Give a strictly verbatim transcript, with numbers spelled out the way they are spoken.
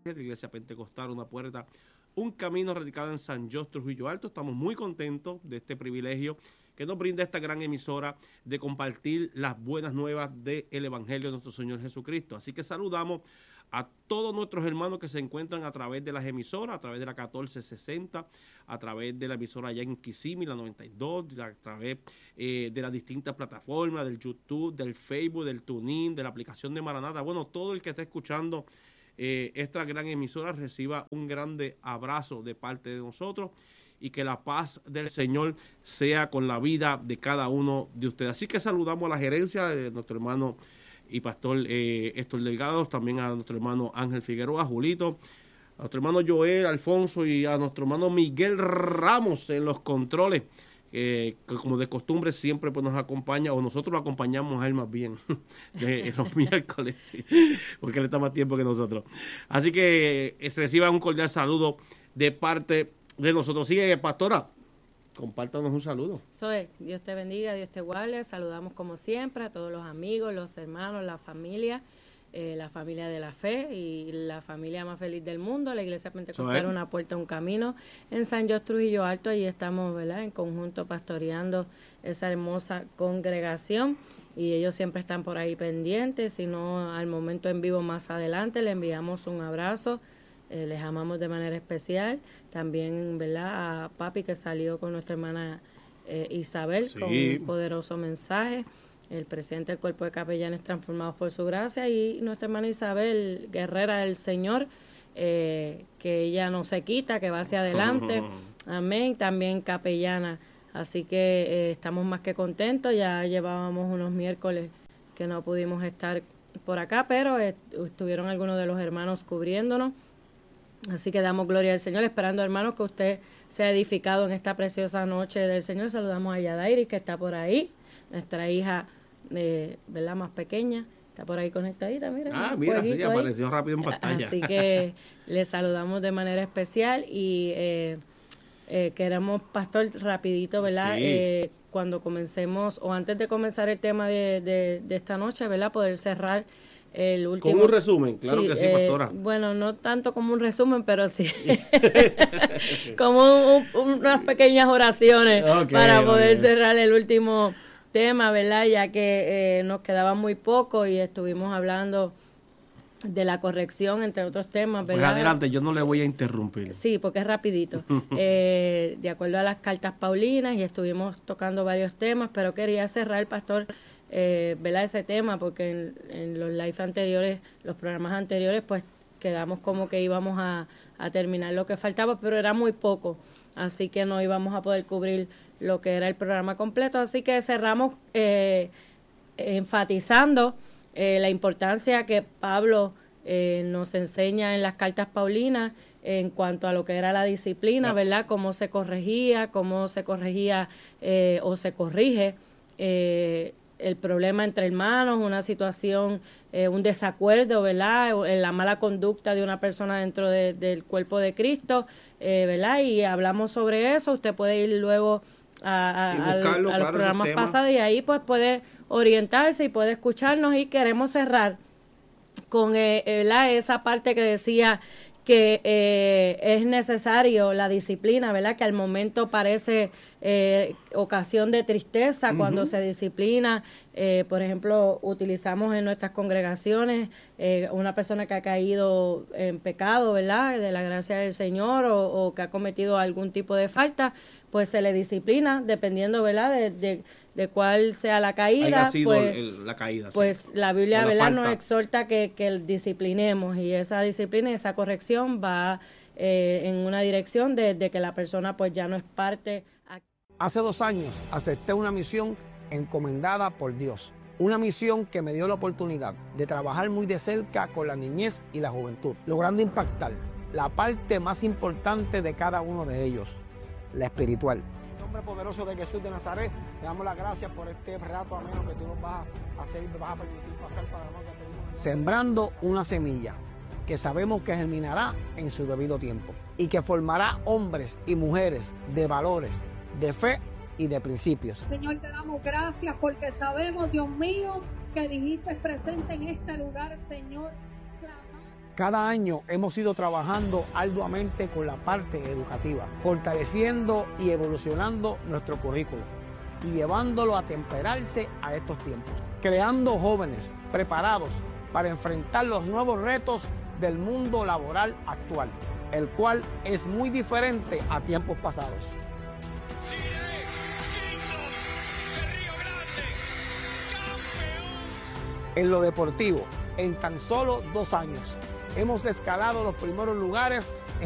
de la Iglesia Pentecostal Una Puerta, un camino radicado en San Jos, Trujillo Alto. Estamos muy contentos de este privilegio que nos brinda esta gran emisora de compartir las buenas nuevas del Evangelio de nuestro Señor Jesucristo. Así que saludamos a todos nuestros hermanos que se encuentran a través de las emisoras, a través de la catorce sesenta, a través de la emisora allá en Kissimmee, la noventa y dos, a través eh, de las distintas plataformas, del YouTube, del Facebook, del TuneIn, de la aplicación de Maranata. Bueno, todo el que esté escuchando eh, esta gran emisora reciba un grande abrazo de parte de nosotros y que la paz del Señor sea con la vida de cada uno de ustedes. Así que saludamos a la gerencia de nuestro hermano y pastor eh, Héctor Delgado, también a nuestro hermano Ángel Figueroa, Julito, a nuestro hermano Joel, Alfonso y a nuestro hermano Miguel Ramos en los controles, eh, que como de costumbre siempre pues, nos acompaña, o nosotros lo acompañamos a él más bien, de, los miércoles, sí, porque él está más tiempo que nosotros. Así que eh, reciban un cordial saludo de parte de nosotros. Sigue, pastora, compártanos un saludo. Soy, Dios te bendiga, Dios te guarde. Saludamos como siempre a todos los amigos, los hermanos, la familia, eh, la familia de la fe y la familia más feliz del mundo, la Iglesia Pentecostal Una Puerta, un camino en San Jos, Trujillo Alto. Allí estamos, ¿verdad?, en conjunto pastoreando esa hermosa congregación y ellos siempre están por ahí pendientes. Si no, al momento en vivo más adelante, le enviamos un abrazo. Eh, les amamos de manera especial. También, ¿verdad?, a papi que salió con nuestra hermana eh, Isabel, sí, con un poderoso mensaje. El presidente del Cuerpo de Capellanes Transformados por Su Gracia y nuestra hermana Isabel, guerrera del Señor, eh, que ella no se quita, que va hacia adelante. Amén. También capellana. Así que eh, estamos más que contentos. Ya llevábamos unos miércoles que no pudimos estar por acá, pero eh, estuvieron algunos de los hermanos cubriéndonos. Así que damos gloria al Señor, esperando, hermanos, que usted sea edificado en esta preciosa noche del Señor. Saludamos a Yadairis, que está por ahí, nuestra hija, eh, ¿verdad?, más pequeña, está por ahí conectadita, mira. Ah, mira, sí, apareció rápido en pantalla. Así que le saludamos de manera especial y eh, eh, queremos, pastor, rapidito, ¿verdad?, sí. eh, cuando comencemos, o antes de comenzar el tema de, de, de esta noche, ¿verdad?, poder cerrar el último. Como un resumen, claro sí, que sí, pastora. Eh, bueno, no tanto como un resumen, pero sí como un, un, unas pequeñas oraciones okay, para poder okay. cerrar el último tema, ¿verdad? Ya que eh, nos quedaba muy poco y estuvimos hablando de la corrección, entre otros temas, ¿verdad? Pues adelante, yo no le voy a interrumpir. Sí, porque es rapidito. eh, de acuerdo a las cartas paulinas, y estuvimos tocando varios temas, pero quería cerrar, pastor, Eh, ¿verdad?, ese tema, porque en, en los live anteriores, los programas anteriores, pues quedamos como que íbamos a, a terminar lo que faltaba, pero era muy poco, así que no íbamos a poder cubrir lo que era el programa completo, así que cerramos eh, enfatizando eh, la importancia que Pablo eh, nos enseña en las cartas paulinas en cuanto a lo que era la disciplina, ¿verdad?, cómo se corregía, cómo se corregía eh, o se corrige eh, el problema entre hermanos, una situación, eh, un desacuerdo, ¿verdad?, la mala conducta de una persona dentro de, del cuerpo de Cristo, eh, ¿verdad?, y hablamos sobre eso. Usted puede ir luego a, a, a, a los claro, programas pasados y ahí pues puede orientarse y puede escucharnos, y queremos cerrar con eh, ¿verdad?, esa parte que decía que eh, es necesario la disciplina, ¿verdad?, que al momento parece eh, ocasión de tristeza uh-huh. cuando se disciplina. Eh, por ejemplo, utilizamos en nuestras congregaciones eh, una persona que ha caído en pecado, ¿verdad?, de la gracia del Señor, o, o que ha cometido algún tipo de falta, pues se le disciplina dependiendo, ¿verdad?, de, de, de cuál sea la caída. Sido pues, el, la caída. Pues sí. la Biblia, la ¿verdad?, nos exhorta que, que disciplinemos, y esa disciplina y esa corrección va eh, en una dirección de, de que la persona pues ya no es parte. Hace dos años acepté una misión encomendada por Dios. Una misión que me dio la oportunidad de trabajar muy de cerca con la niñez y la juventud, logrando impactar la parte más importante de cada uno de ellos, la espiritual. En el nombre poderoso de Jesús de Nazaret, te damos las gracias por este rato ameno que tú nos vas a hacer y nos vas a permitir pasar para nosotros. Sembrando una semilla que sabemos que germinará en su debido tiempo y que formará hombres y mujeres de valores, de fe y de principios. Señor, te damos gracias porque sabemos, Dios mío, que dijiste presente en este lugar, Señor. Cada año hemos ido trabajando arduamente con la parte educativa, fortaleciendo y evolucionando nuestro currículo y llevándolo a temperarse a estos tiempos, creando jóvenes preparados para enfrentar los nuevos retos del mundo laboral actual, el cual es muy diferente a tiempos pasados. En lo deportivo, en tan solo dos años, hemos escalado los primeros lugares